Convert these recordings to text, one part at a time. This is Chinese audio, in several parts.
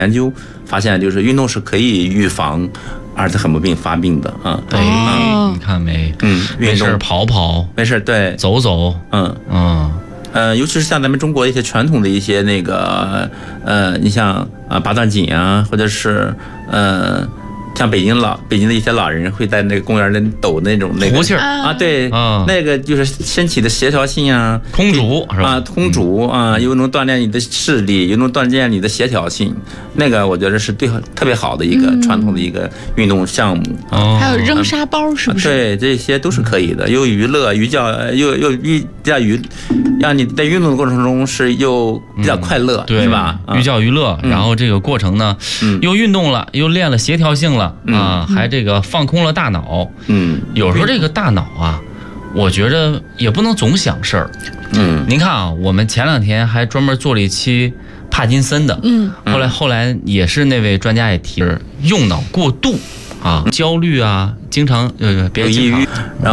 研究发现，就是运动是可以预防阿尔茨海默病发病的啊。 你看没？ 没事跑跑， 没事对走走， 尤其是像咱们中国一些传统的一些那个你像八段锦啊，或者是像北京的一些老人会在那个公园里抖那种那个胡气儿啊，对，那个就是身体的协调性啊， 空竹是吧？ 空竹啊，又能锻炼你的视力，又能锻炼你的协调性，那个我觉得是特别好的一个传统的一个运动项目。 还有扔沙包是不是？ 对，这些都是可以的，又娱乐寓教，又让你在运动的过程中是又比较快乐， 对是吧？ 寓教于乐，然后这个过程呢，又运动了，又练了协调性了还这个放空了大脑。有时候这个大脑啊，我觉着也不能总想事儿。您看啊，我们前2天还专门做了一期帕金森的，后来也是那位专家也提了，用脑过度啊，焦虑啊，经常抑郁，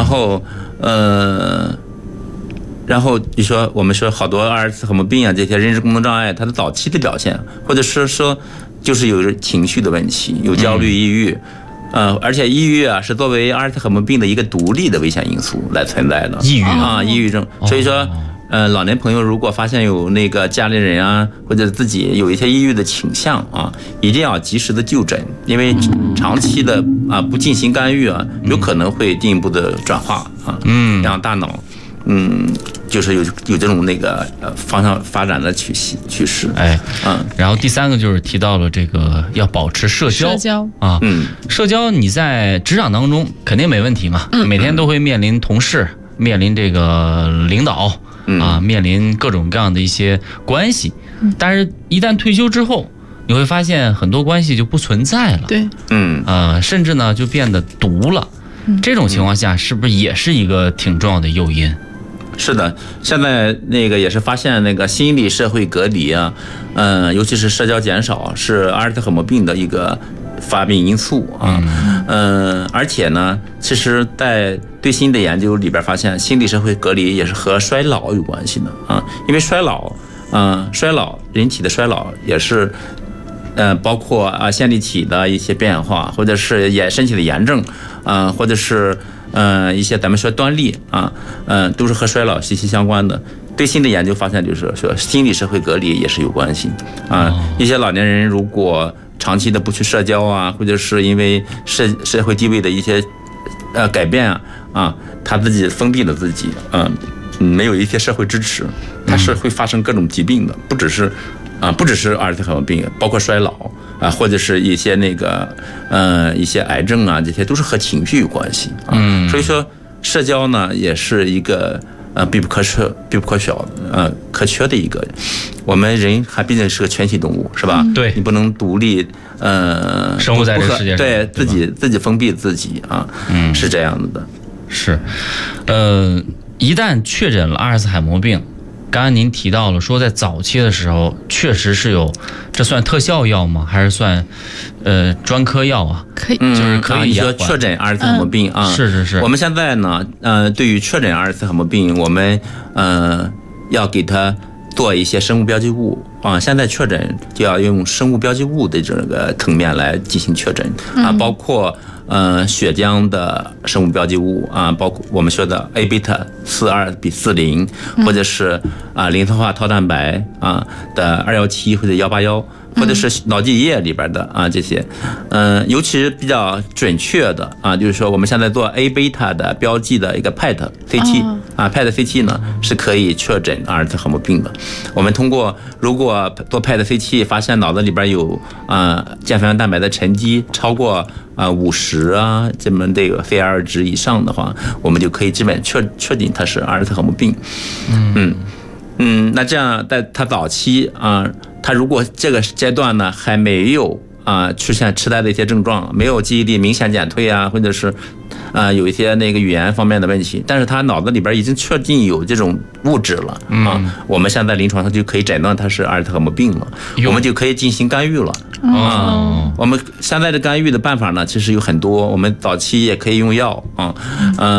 然后你说我们说好多阿尔茨海默病啊，这些认知功能障碍，它的早期的表现，或者是说就是有情绪的问题，有焦虑、抑郁，而且抑郁啊是作为阿尔茨海默病的一个独立的危险因素来存在的。抑郁症，所以说老年朋友如果发现有那个家里人啊或者自己有一些抑郁的倾向啊，一定要及时的就诊，因为长期的不进行干预啊，有可能会进一步的转化让大脑就是有这种那个方向发展的趋势。 然后第3个就是提到了这个要保持社交社交你在职场当中肯定没问题嘛，每天都会面临同事，面临这个领导面临各种各样的一些关系，但是一旦退休之后，你会发现很多关系就不存在了， 对， 甚至呢就变得独了。这种情况下是不是也是一个挺重要的诱因？ 是的，现在那个也是发现那个心理社会隔离啊，尤其是社交减少是阿尔茨海默病的一个发病因素啊。而且呢，其实在最新的研究里边发现，心理社会隔离也是和衰老有关系的啊，因为衰老，人体的衰老也是。包括线粒体的一些变化，或者是身体的炎症，或者是一些咱们说端粒都是和衰老息息相关的。最新的研究发现，就是说心理社会隔离也是有关系一些老年人如果长期的不去社交或者是因为社会地位的一些改变他自己封闭了自己没有一些社会支持，他是会发生各种疾病的，不只是阿尔茨海默病，包括衰老或者是一些那个一些癌症这些都是和情绪有关系所以说社交呢也是一个必不可缺的一个。我们人还毕竟是个全体动物，是吧？ 对， 你不能独立生活在这个世界上， 对自己封闭自己是这样子的。 是，一旦确诊了阿尔茨海默病。刚刚您提到了说，在早期的时候确实是有，这算特效药吗？还是算专科药啊？ 可以， 就是可以你说确诊阿尔茨海默病是。 我们现在呢，对于确诊阿尔茨海默病，我们要给他做一些生物标记物现在确诊就要用生物标记物的这个层面来进行确诊包括。血浆的生物标记物包括我们说的 A 贝塔42:40，或者是磷酸化套蛋白的217或者181，或者是脑记忆液里边的这些，尤其是比较准确的就是说我们现在做 A 贝塔的标记的一个 PET-CT PET-CT 呢是可以确诊阿尔茨海默病的。我们通过如果做 PET-CT 发现脑子里边有间饭蛋白的沉积超过50这么这个 CR 值以上的话，我们就可以基本确定它是阿尔茨海默病。那这样在它早期它如果这个阶段呢还没有出现痴呆的一些症状，没有记忆力明显减退或者是有一些那个语言方面的问题，但是他脑子里边已经确定有这种物质了我们现在临床上就可以诊断它是阿尔茨海默病了，我们就可以进行干预了我们现在的干预的办法呢，其实有很多，我们早期也可以用药